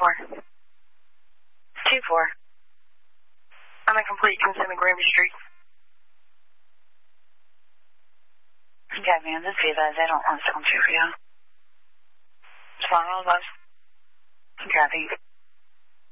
2-4. 2-4. I'm incomplete. Consuming Granby Street. Okay, man, just see that. They don't want to come to you. It's fine, all of us. Okay,